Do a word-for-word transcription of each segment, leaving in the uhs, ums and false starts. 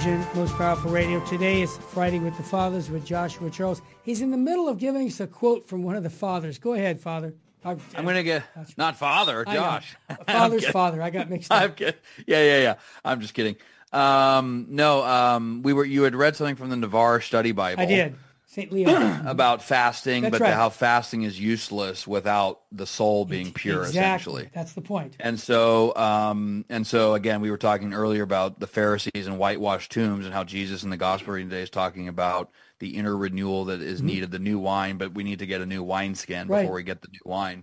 Legion, Most Powerful Radio. Today is Friday with the Fathers with Joshua Charles. He's in the middle of giving us a quote from one of the fathers. Go ahead, Father. I'm, I'm going to get, not Father, Josh. Father's Father. I got mixed up. I'm kidding. Yeah, yeah, yeah. I'm just kidding. Um, no, um, we were. You had read something from the Navarre Study Bible. I did. Saint Leo. About fasting, That's but right. the, how fasting is useless without the soul being pure, exactly. essentially. That's the point. And so, um, and so again, we were talking earlier about the Pharisees and whitewashed tombs and how Jesus in the gospel reading today is talking about the inner renewal that is mm-hmm. needed, the new wine, but we need to get a new wineskin right. before we get the new wine.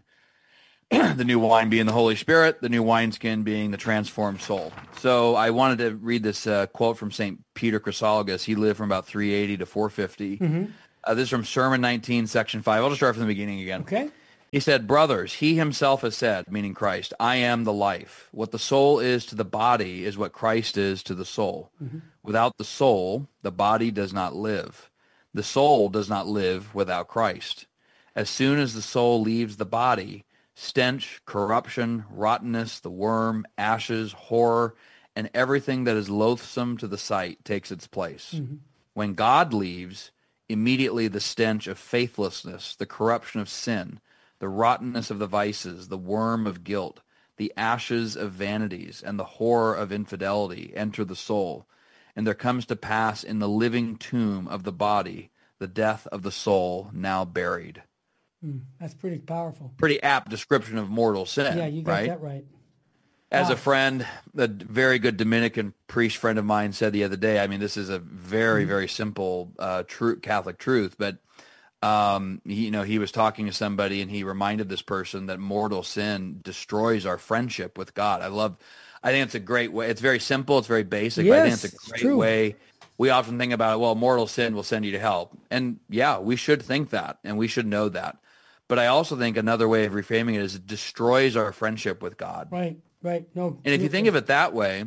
The new wine being the Holy Spirit, the new wineskin being the transformed soul. So I wanted to read this uh, quote from Saint Peter Chrysologus. He lived from about three eighty to four fifty. Mm-hmm. Uh, this is from Sermon nineteen, section five. I'll just start from the beginning again. Okay. He said, brothers, he himself has said, meaning Christ, I am the life. What the soul is to the body is what Christ is to the soul. Mm-hmm. Without the soul, the body does not live. The soul does not live without Christ. As soon as the soul leaves the body, stench, corruption, rottenness, the worm, ashes, horror, and everything that is loathsome to the sight takes its place. Mm-hmm. When God leaves, immediately the stench of faithlessness, the corruption of sin, the rottenness of the vices, the worm of guilt, the ashes of vanities, and the horror of infidelity enter the soul, and there comes to pass in the living tomb of the body the death of the soul now buried. Mm, that's pretty powerful. Pretty apt description of mortal sin. Yeah, you got right? that right. As wow. a friend, a very good Dominican priest friend of mine said the other day, I mean, this is a very, mm-hmm. very simple uh, true Catholic truth, but um, he, you know, he was talking to somebody and he reminded this person that mortal sin destroys our friendship with God. I love, I think it's a great way. It's very simple. It's very basic, yes, but I think it's a great true. way. We often think about it, well, mortal sin will send you to hell. And yeah, we should think that and we should know that. But I also think another way of reframing it is it destroys our friendship with God. Right, right. No. And if you think of it that way,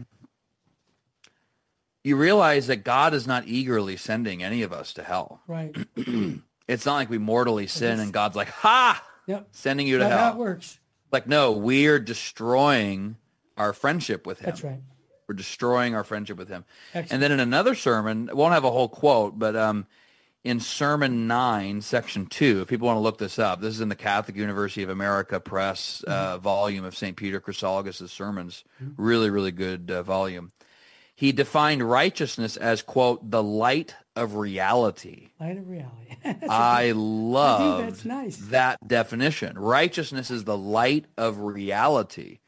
you realize that God is not eagerly sending any of us to hell. Right. It's not like we mortally sin and God's like, ha, yep. sending you to That's hell. how it works. Like, no, we're destroying our friendship with him. That's right. We're destroying our friendship with him. Excellent. And then in another sermon, I won't have a whole quote, but um, in Sermon nine, section two, if people want to look this up, this is in the Catholic University of America Press uh, mm-hmm. volume of Saint Peter Chrysologus' sermons. Mm-hmm. Really, really good uh, volume. He defined righteousness as, quote, the light of reality. Light of reality. I love that's nice. that definition. Righteousness is the light of reality.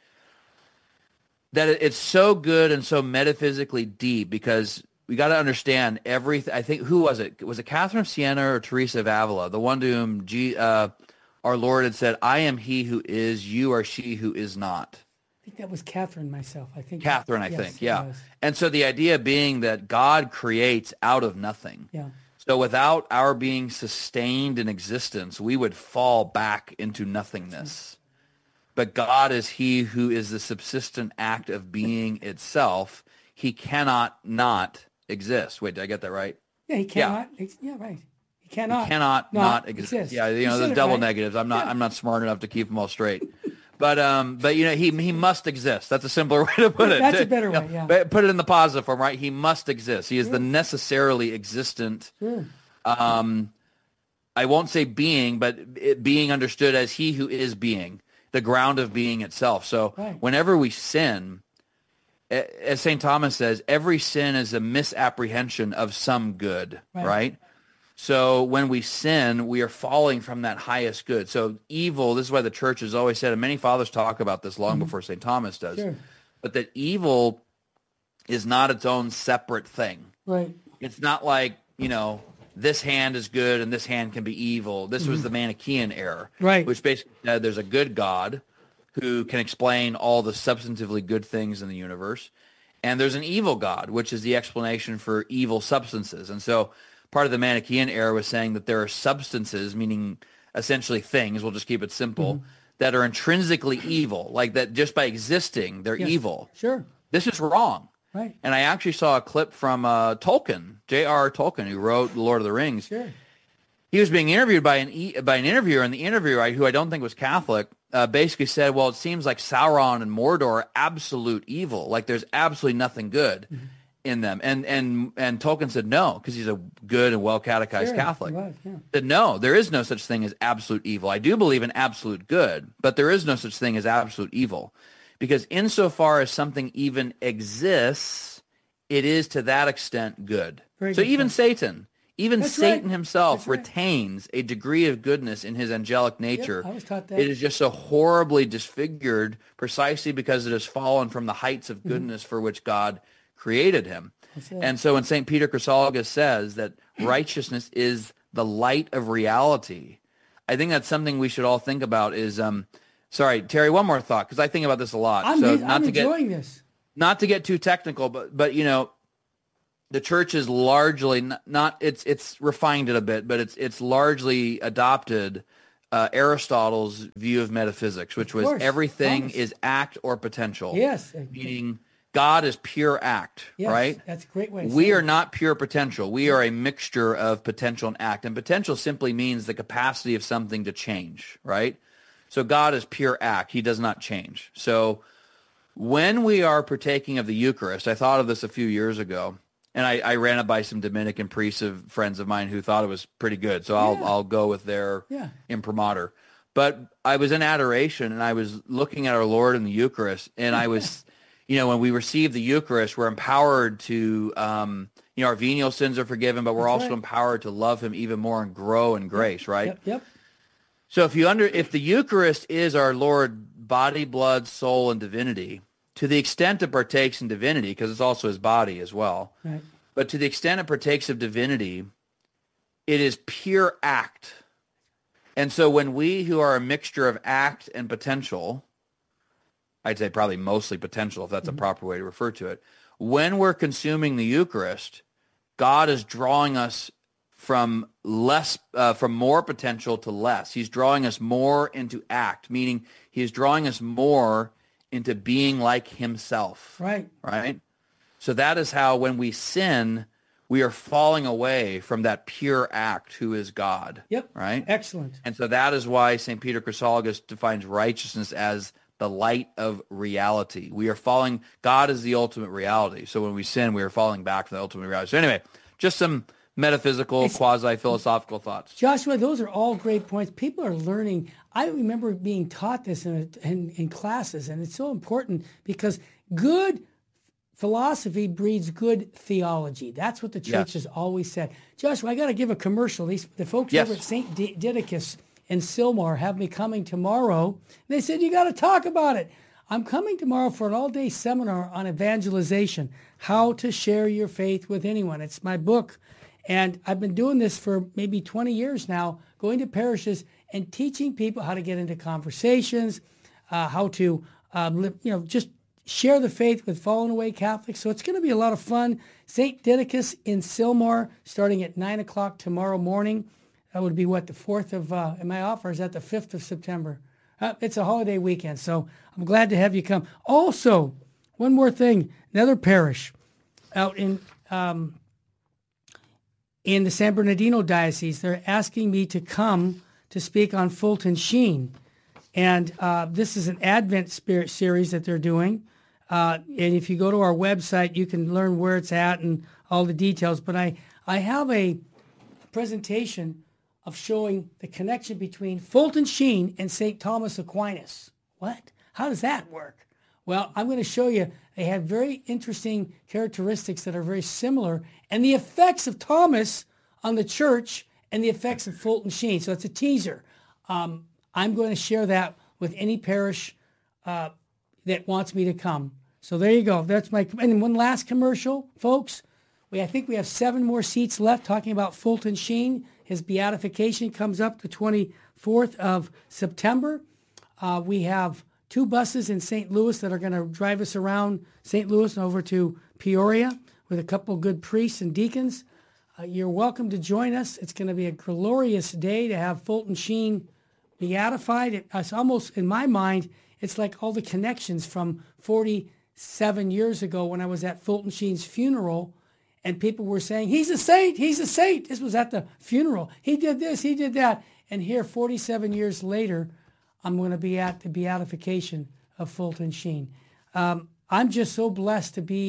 That it's so good and so metaphysically deep because we got to understand everything. I think, who was it? Was it Catherine of Siena or Teresa of Avila? The one to whom G, uh, our Lord had said, I am he who is, you are she who is not. I think that was Catherine myself. I think Catherine, I yes, think, yeah. Was. And so the idea being that God creates out of nothing. Yeah. So without our being sustained in existence, we would fall back into nothingness. But God is he who is the subsistent act of being itself. He cannot not exist. Wait, did I get that right? Yeah, he cannot. Yeah, yeah right. He cannot. He cannot not, not exist. exist. Yeah, you know, the double right. negatives. I'm not. Yeah. I'm not smart enough to keep them all straight. But um, but you know, he he must exist. That's a simpler way to put it. That's a better way. Yeah. Put it in the positive form, right? He must exist. He is sure. the necessarily existent. Sure. Um, I won't say being, but it being understood as he who is being, the ground of being itself. So right. whenever we sin, as Saint Thomas says, every sin is a misapprehension of some good, right. right? So when we sin, we are falling from that highest good. So evil, this is why the church has always said, and many fathers talk about this long mm-hmm. before Saint Thomas does, sure. but that evil is not its own separate thing. Right. It's not like, you know, this hand is good and this hand can be evil. This mm-hmm. was the Manichaean error, right? Which basically said there's a good God who can explain all the substantively good things in the universe, and there's an evil God, which is the explanation for evil substances. And so part of the Manichaean error was saying that there are substances, meaning essentially things, we'll just keep it simple, mm-hmm. that are intrinsically evil, like that just by existing, they're yes. evil. Sure. This is wrong. Right. And I actually saw a clip from uh, Tolkien, J R R Tolkien, who wrote The Lord of the Rings. Sure. He was being interviewed by an e- by an interviewer, and the interviewer, who I don't think was Catholic, uh, basically said, well, it seems like Sauron and Mordor are absolute evil. Like there's absolutely nothing good. Mm-hmm. in them. And and and Tolkien said no, because he's a good and well catechized Sure, Catholic. he was, yeah. That no, there is no such thing as absolute evil. I do believe in absolute good, but there is no such thing as absolute evil, because insofar as something even exists, it is to that extent good. Very so good even point. Satan, even That's Satan right. himself That's right. retains a degree of goodness in his angelic nature. I was taught that. It is just so horribly disfigured precisely because it has fallen from the heights of goodness mm-hmm. for which God created him. And so when Saint Peter Chrysologus says that righteousness is the light of reality, I think that's something we should all think about is, um, sorry, Terry, one more thought, because I think about this a lot. I'm, so I'm not to enjoying get, this. Not to get too technical, but, but you know, the church is largely not, not it's it's refined it a bit, but it's it's largely adopted uh, Aristotle's view of metaphysics, which was course. everything Thomas. is act or potential. Yes. Meaning God is pure act, Yes, right? That's a great way to We say are it. not pure potential. We are a mixture of potential and act. And potential simply means the capacity of something to change, right? So God is pure act. He does not change. So when we are partaking of the Eucharist, I thought of this a few years ago, and I, I ran it by some Dominican priests of friends of mine who thought it was pretty good. So I'll Yeah. I'll go with their Yeah. imprimatur. But I was in adoration, and I was looking at our Lord in the Eucharist, and I was, you know, when we receive the Eucharist, we're empowered to, um, you know, our venial sins are forgiven, but we're That's also right. empowered to love him even more and grow in grace, right? Yep, yep. So if you under, if the Eucharist is our Lord, body, blood, soul, and divinity, to the extent it partakes in divinity, because it's also his body as well, Right. but to the extent it partakes of divinity, it is pure act. And so when we who are a mixture of act and potential, I'd say probably mostly potential if that's mm-hmm. a proper way to refer to it, when we're consuming the Eucharist, God is drawing us from less, uh, from more potential to less. He's drawing us more into act, meaning he is drawing us more into being like himself. Right. Right? So that is how when we sin, we are falling away from that pure act who is God. Yep. Right? Excellent. And so that is why Saint Peter Chrysologus defines righteousness as the light of reality. We are falling, God is the ultimate reality. So when we sin, we are falling back to the ultimate reality. So anyway, just some metaphysical, it's, quasi-philosophical thoughts. Joshua, those are all great points. People are learning. I remember being taught this in, a, in, in classes, and it's so important because good philosophy breeds good theology. That's what the church Yes. has always said. Joshua, I got to give a commercial. These the folks Yes. over at Saint D- Didacus in Sylmar have me coming tomorrow. They said, you got to talk about it. I'm coming tomorrow for an all-day seminar on evangelization, how to share your faith with anyone. It's my book. And I've been doing this for maybe twenty years now, going to parishes and teaching people how to get into conversations, uh, how to, um, live, you know, just share the faith with fallen away Catholics. So it's going to be a lot of fun. Saint Didacus in Sylmar, starting at nine o'clock tomorrow morning. That would be what, the fourth of, uh, am I off, or is that the fifth of September? Uh, it's a holiday weekend, so I'm glad to have you come. Also, one more thing, another parish out in um, in the San Bernardino Diocese, they're asking me to come to speak on Fulton Sheen. And uh, this is an Advent Spirit series that they're doing. Uh, and if you go to our website, you can learn where it's at and all the details. But I, I have a presentation of showing the connection between Fulton Sheen and Saint Thomas Aquinas. What? How does that work? Well, I'm going to show you they have very interesting characteristics that are very similar, and the effects of Thomas on the church and the effects of Fulton Sheen. So it's a teaser. Um, I'm going to share that with any parish uh, that wants me to come. So there you go. That's my, and one last commercial, folks. We, I think we have seven more seats left talking about Fulton Sheen. His beatification comes up the twenty-fourth of September. Uh, we have two buses in Saint Louis that are going to drive us around Saint Louis and over to Peoria with a couple good priests and deacons. Uh, you're welcome to join us. It's going to be a glorious day to have Fulton Sheen beatified. It, it's almost, in my mind, it's like all the connections from forty-seven years ago when I was at Fulton Sheen's funeral, and people were saying, he's a saint, he's a saint. This was at the funeral. He did this, he did that. And here, forty-seven years later, I'm going to be at the beatification of Fulton Sheen. Um, I'm just so blessed to be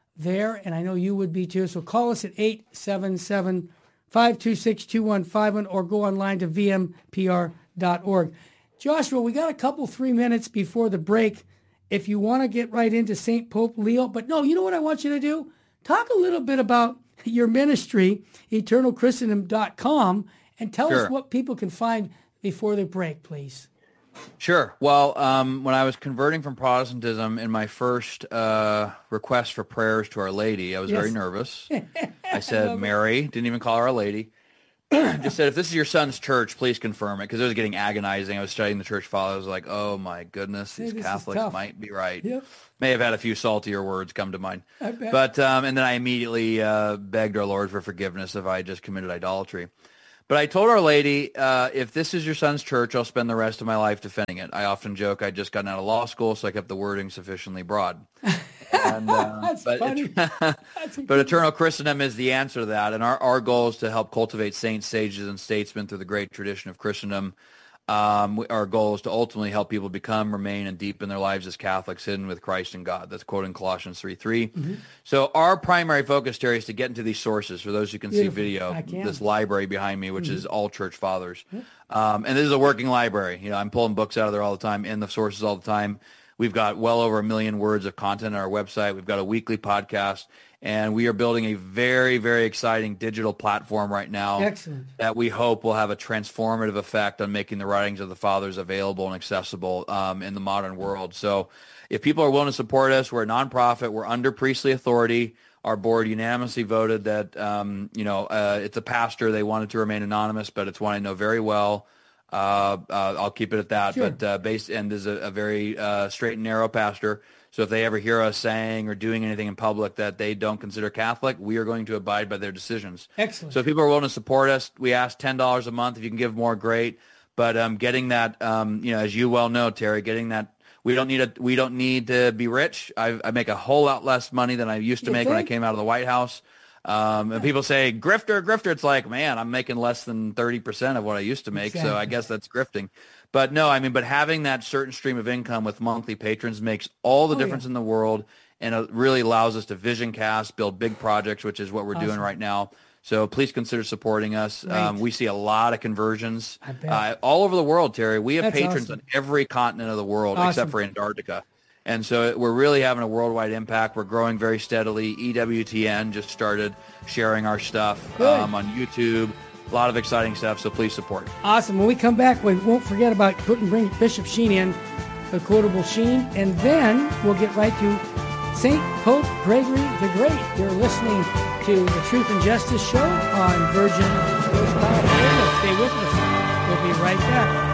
there, and I know you would be too. So call us at eight seven seven, five two six, two one five one or go online to v m p r dot org. Joshua, we got a couple, three minutes before the break. If you want to get right into Saint Pope Leo, but no, you know what I want you to do? Talk a little bit about your ministry, eternal christendom dot com, and tell Sure. us what people can find before the break, please. Sure. Well, um, when I was converting from Protestantism in my first uh, request for prayers to Our Lady, I was Yes. very nervous. I said, Mary, didn't even call her Our Lady. Just said, if this is your son's church, please confirm it, because it was getting agonizing. I was studying the church fathers. I was like, oh, my goodness, these Hey, this is Catholics tough. might be right. Yep. May have had a few saltier words come to mind. I bet. But um, and then I immediately uh, begged our Lord for forgiveness if I had just committed idolatry. But I told Our Lady, uh, if this is your son's church, I'll spend the rest of my life defending it. I often joke I'd just gotten out of law school, so I kept the wording sufficiently broad. And, uh, That's but, funny. That's but Eternal Christendom is the answer to that. And our, our goal is to help cultivate saints, sages, and statesmen through the great tradition of Christendom. Um, we- our goal is to ultimately help people become, remain, and deepen their lives as Catholics, hidden with Christ and God. That's quoting Colossians three three. Mm-hmm. So our primary focus, Terry, is to get into these sources. For those who can Beautiful. see video, I can. this library behind me, which Mm-hmm. is all church fathers. Um, and this is a working library. You know, I'm pulling books out of there all the time, in the sources all the time. We've got well over a million words of content on our website. We've got a weekly podcast, and we are building a very, very exciting digital platform right now. Excellent. That we hope will have a transformative effect on making the writings of the fathers available and accessible um, in the modern world. So if people are willing to support us, we're a nonprofit. We're under priestly authority. Our board unanimously voted that, um, you know, uh, it's a pastor. They wanted to remain anonymous, but it's one I know very well. Uh, uh, I'll keep it at that. Sure. But uh, based and is a, a very uh, straight and narrow pastor. So if they ever hear us saying or doing anything in public that they don't consider Catholic, we are going to abide by their decisions. Excellent. So if people are willing to support us, we ask ten dollars a month. If you can give more, great. But um, getting that, um, you know, as you well know, Terry, getting that, we don't need a, we don't need to be rich. I, I make a whole lot less money than I used to You make when I think? came out of the White House. Um, and people say, grifter, grifter. It's like, man, I'm making less than thirty percent of what I used to make. So I Exactly. guess that's grifting. But no, I mean, but having that certain stream of income with monthly patrons makes all the Oh, difference yeah. in the world. And it really allows us to vision cast, build big projects, which is what we're doing Awesome. right now. So please consider supporting us. Great. Um, we see a lot of conversions I bet. uh, all over the world, Terry. We have That's patrons awesome. on every continent of the world Awesome. except for Antarctica. And so we're really having a worldwide impact. We're growing very steadily. E W T N just started sharing our stuff Good. um, on YouTube. A lot of exciting stuff, so please support. Awesome. When we come back, we won't forget about putting bring Bishop Sheen in, the quotable Sheen, and then we'll get right to Saint Pope Gregory the Great. You're listening to the Truth and Justice Show on Virgin Radio. Stay with us. We'll be right back.